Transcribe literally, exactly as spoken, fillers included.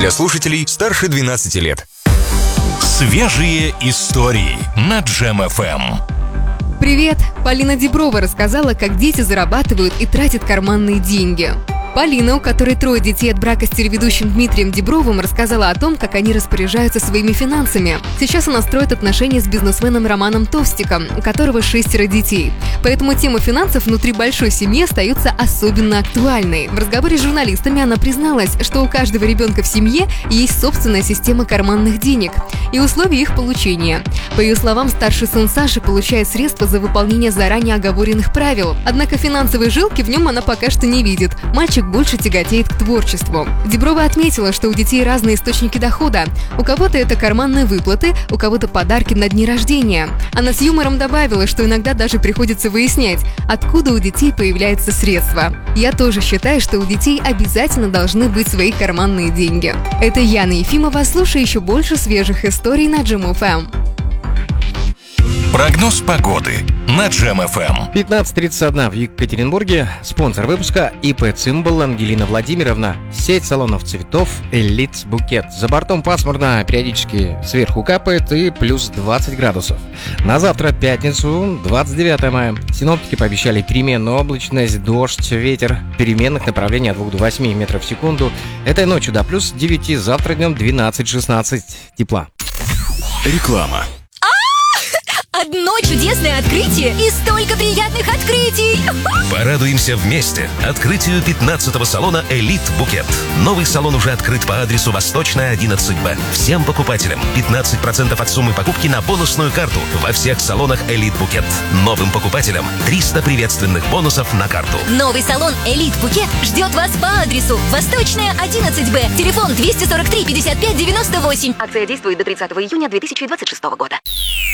Для слушателей старше двенадцати лет. Свежие истории на Джем эф эм. Привет! Полина Диброва рассказала, как дети зарабатывают и тратят карманные деньги. Полина, у которой трое детей от брака с телеведущим Дмитрием Дибровым, рассказала о том, как они распоряжаются своими финансами. Сейчас она строит отношения с бизнесменом Романом Товстиком, у которого шестеро детей. Поэтому тема финансов внутри большой семьи остается особенно актуальной. В разговоре с журналистами она призналась, что у каждого ребенка в семье есть собственная система карманных денег и условия их получения. По ее словам, старший сын Саши получает средства за выполнение заранее оговоренных правил. Однако финансовой жилки в нем она пока что не видит. Мальчик больше тяготеет к творчеству. Диброва отметила, что у детей разные источники дохода. У кого-то это карманные выплаты, у кого-то подарки на дни рождения. Она с юмором добавила, что иногда даже приходится выяснять, откуда у детей появляются средства. «Я тоже считаю, что у детей обязательно должны быть свои карманные деньги». Это Яна Ефимова. Слушай еще больше свежих историй на Джем эф эм. Прогноз погоды на Джем эф эм. пятнадцать тридцать один в Екатеринбурге. Спонсор выпуска ИП «Цимбал» Ангелина Владимировна. Сеть салонов цветов «Элит Букет». За бортом пасмурно, периодически сверху капает и плюс двадцать градусов. На завтра, пятницу, двадцать девятое мая. Синоптики пообещали переменную облачность, дождь, ветер переменных направлений от двух до восьми метров в секунду. Этой ночью до плюс девяти, завтра днем двенадцать-шестнадцать тепла. Реклама. Одно чудесное открытие и столько приятных открытий! Порадуемся вместе открытию пятнадцатого салона «Элит Букет». Новый салон уже открыт по адресу Восточная, одиннадцать Б. Всем покупателям пятнадцать процентов от суммы покупки на бонусную карту во всех салонах «Элит Букет». Новым покупателям триста приветственных бонусов на карту. Новый салон «Элит Букет» ждет вас по адресу Восточная, одиннадцать Б. Телефон двести сорок три пятьдесят пять девяносто восемь. Акция действует до тридцатого июня две тысячи двадцать шестого года.